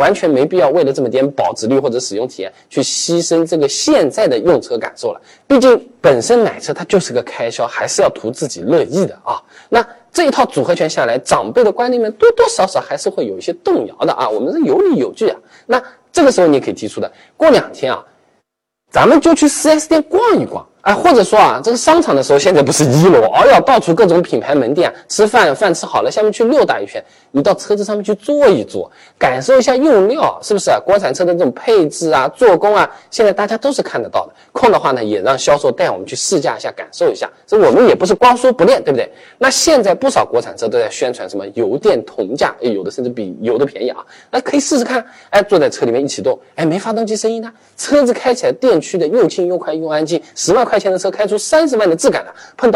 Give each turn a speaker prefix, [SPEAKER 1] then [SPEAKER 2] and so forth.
[SPEAKER 1] 完全没必要为了这么点保值率或者使用体验去牺牲这个现在的用车感受了。毕竟本身买车它就是个开销，还是要图自己乐意的啊。那这一套组合拳下来，长辈的观念们多多少少还是会有一些动摇的啊。我们是有理有据啊。那这个时候你可以提出的，过2天啊，咱们就去 4S 店逛一逛。或者说啊，这个商场的时候现在不是1楼，到处各种品牌门店，吃饭吃好了，下面去溜达一圈，你到车子上面去坐一坐，感受一下用料，是不是啊？国产车的这种配置啊、做工啊，现在大家都是看得到的。空的话呢，也让销售带我们去试驾一下，感受一下。这我们也不是光说不练，对不对？那现在不少国产车都在宣传什么油电同价，有的甚至比油的便宜啊。那可以试试看，坐在车里面一启动，没发动机声音呢，车子开起来电驱的又轻又快又安静，10万块钱的车开出30万的质感了，碰到